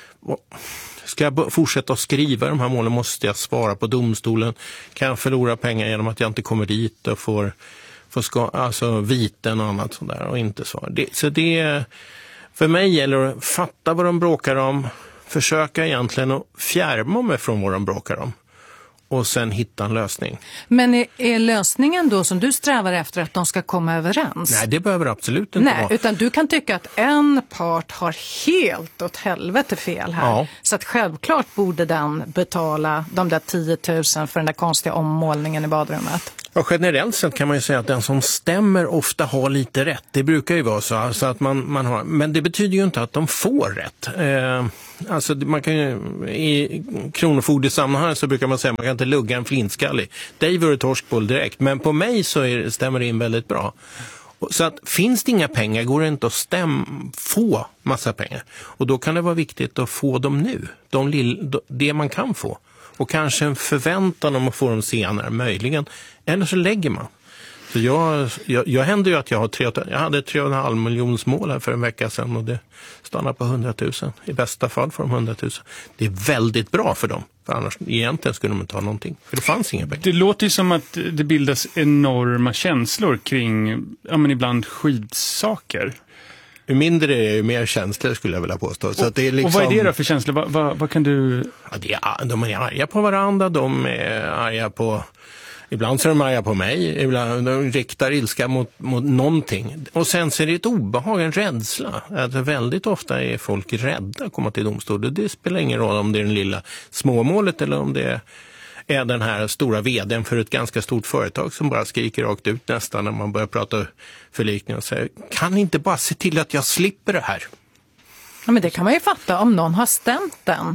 Ska jag fortsätta att skriva de här målen måste jag svara på domstolen. Kan jag förlora pengar genom att jag inte kommer dit och får, får ska, alltså viten och annat sånt där och inte svara. Det, så det, för mig gäller det att fatta vad de bråkar om, försöka egentligen att fjärma mig från vad de bråkar om och sen hitta en lösning. Men är, är lösningen då som du strävar efter att de ska komma överens? Nej, det behöver absolut inte Nej, vara. utan du kan tycka att en part har helt åt helvete fel här. Ja. Så att självklart borde den betala de där tio tusen för den där konstiga ommålningen i badrummet. Ja, generellt sett kan man ju säga att den som stämmer ofta har lite rätt. Det brukar ju vara så, alltså att man, man har, men det betyder ju inte att de får rätt. Eh, alltså man kan ju, i kronofogdesammanhang så brukar man säga att man kan inte lugga en flintskallig. Dig vore torskboll direkt, men på mig så är, stämmer det in väldigt bra. Så att finns det inga pengar går det inte att stäm, få massa pengar. Och då kan det vara viktigt att få dem nu, de lill, det man kan få. Och kanske en förväntan om att få dem senare, möjligen. Eller så lägger man. Så jag, jag, jag händer ju att jag har tre, jag hade tre och en halv miljons mål här för en vecka sedan och det stannar på hundratusen. I bästa fall får de hundratusen. Det är väldigt bra för dem. För annars egentligen skulle de inte ha någonting. För det fanns inga pengar. Det låter ju som att det bildas enorma känslor kring, ja men ibland skitsaker. Ju mindre det är, ju mer känslor skulle jag vilja påstå. Så och, att det är liksom... och vad är det då för känslor? Vad, vad, vad kan du... Ja, det är, de är arga på varandra, de är arga på... Ibland så är de arga på mig, ibland de riktar ilska mot, mot någonting. Och sen så är det ett obehag, en rädsla. Alltså väldigt ofta är folk rädda att komma till domstol. Det spelar ingen roll om det är den lilla småmålet eller om det är... är den här stora vdn för ett ganska stort företag som bara skriker rakt ut nästan när man börjar prata förlikning och säger, kan ni inte bara se till att jag slipper det här? Ja, men det kan man ju fatta om någon har stämt den.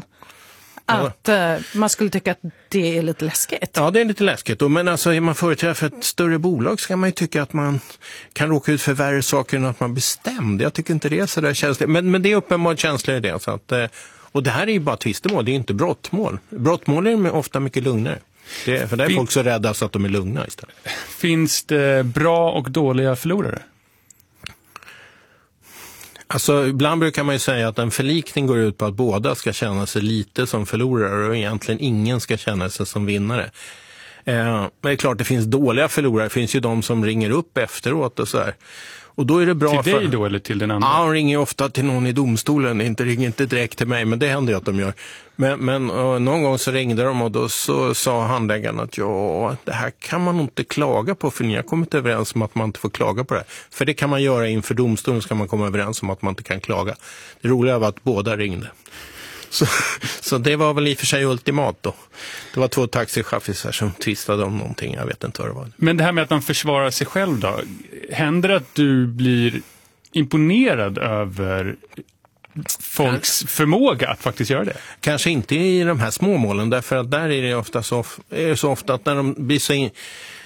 Att ja. uh, man skulle tycka att det är lite läskigt. Ja, det är lite läskigt. Men alltså, är man företrädare för ett större bolag så kan man ju tycka att man kan råka ut för värre saker än att man bestämde. Jag tycker inte det är så där känsligt. Men, men det är uppenbart känslor i det. Så att, uh, och det här är ju bara tvistemål, det är inte brottmål. Brottmål är ofta mycket lugnare. Det är, för där är fin- folk så rädda så att de är lugna istället. Finns det bra och dåliga förlorare? Alltså ibland brukar man ju säga att en förlikning går ut på att båda ska känna sig lite som förlorare och egentligen ingen ska känna sig som vinnare. Eh, men det är klart det finns dåliga förlorare, det finns ju de som ringer upp efteråt och så här. Och då är det bra till för... dig då eller till den andra? Ja, de ringer ofta till någon i domstolen, inte ringer inte direkt till mig, men det händer ju att de gör. Men, men uh, någon gång så ringde de och då så sa handläggaren att ja, det här kan man inte klaga på för ni har kommit överens om att man inte får klaga på det. För det kan man göra inför domstolen, så kan man komma överens om att man inte kan klaga. Det roliga var att båda ringde. Så, så det var väl i och för sig ultimat då. Det var två taxichaffisar som tvistade om någonting, jag vet inte vad det var. Men det här med att man försvarar sig själv då, händer det att du blir imponerad över folks förmåga att faktiskt göra det? Kanske inte i de här småmålen, därför att där är det ofta så, är det så ofta att när de blir så in,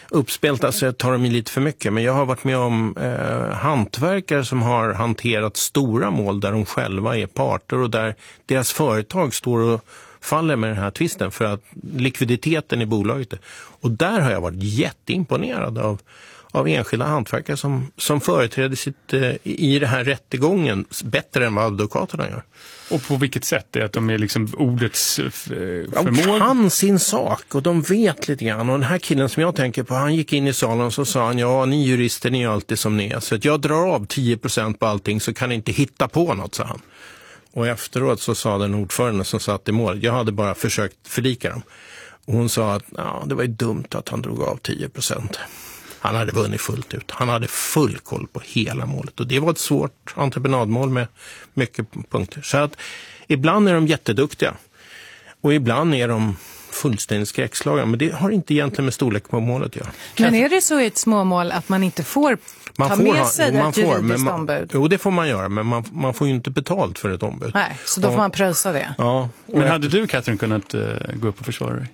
uppspelta så tar de lite för mycket. Men jag har varit med om eh, hantverkare som har hanterat stora mål där de själva är parter och där deras företag står och faller med den här tvisten för att likviditeten i bolaget. Och där har jag varit jätteimponerad av, av enskilda hantverkare som, som företräder sitt eh, i den här rättegången bättre än vad advokaterna gör. Och på vilket sätt är att de är liksom ordets eh, förmåga? De kan sin sak och de vet lite grann. Och den här killen som jag tänker på, han gick in i salen och så sa han, ja ni jurister ni är alltid som ni är. Så att jag drar av tio procent på allting så kan ni inte hitta på något, sa han. Och efteråt så sa den ordförande som satt i mål, jag hade bara försökt förlika dem. Och hon sa att ja, det var ju dumt att han drog av tio procent. Han hade vunnit fullt ut. Han hade full koll på hela målet. Och det var ett svårt entreprenadmål med mycket punkter. Så att ibland är de jätteduktiga. Och ibland är de fullständigt skräckslagna. Men det har inte egentligen med storlek på målet att göra. Men är det så i ett småmål att man inte får man ta får med ha, sig jo, man ett får, juridiskt men man, ombud? Jo, det får man göra. Men man, man får ju inte betalt för ett ombud. Nej, så då får man pröjsa det. Ja. Men hade du, Katrin, kunnat uh, gå upp och försvara dig?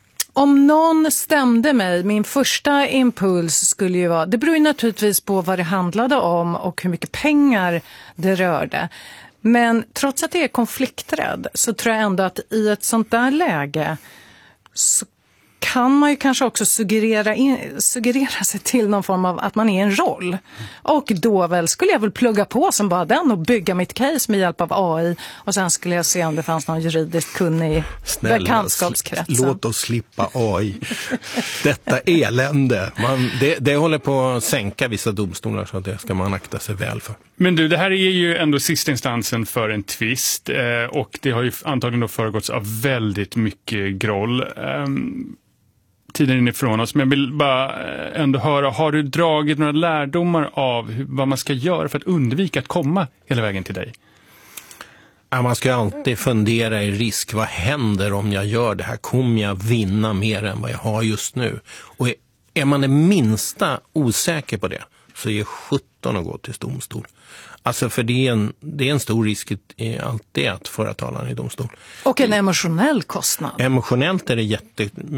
Om någon stämde mig, min första impuls skulle ju vara, det beror ju naturligtvis på vad det handlade om och hur mycket pengar det rörde. Men trots att det är konflikträdd så tror jag ändå att i ett sånt där läge så kan man ju kanske också suggerera, in, suggerera sig till någon form av att man är en roll. Och då väl skulle jag väl plugga på som bara den och bygga mitt case med hjälp av A I. Och sen skulle jag se om det fanns någon juridiskt kunnig bekantskapskretsen. Snälla, låt oss slippa A I. Detta elände. Man, det, det håller på att sänka vissa domstolar så det ska man akta sig väl för. Men du, det här är ju ändå sista instansen för en tvist eh, och det har ju antagligen då föregåtts av väldigt mycket groll. Um, tiden är ifrån oss, men jag vill bara ändå höra, har du dragit några lärdomar av hur, vad man ska göra för att undvika att komma hela vägen till dig? Ja, man ska alltid fundera i risk. Vad händer om jag gör det här? Kommer jag vinna mer än vad jag har just nu? Och är, är man det minsta osäker på det så är sjutton att gå till domstol. Alltså för det är en, det är en stor risk i allt det att föra talan i domstol. Och en emotionell kostnad. Emotionellt är det jätte